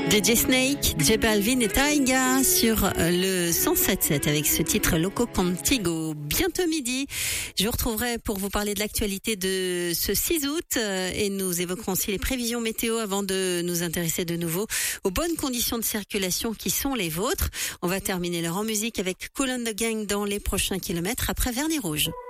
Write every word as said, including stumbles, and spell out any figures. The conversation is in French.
D J Snake, J Balvin et Taiga sur le cent sept sept avec ce titre Loco Contigo. Bientôt midi, je vous retrouverai pour vous parler de l'actualité de ce six août et nous évoquerons aussi les prévisions météo avant de nous intéresser de nouveau aux bonnes conditions de circulation qui sont les vôtres. On va terminer l'heure en musique avec Kool and the Gang dans les prochains kilomètres après Vernis Rouge.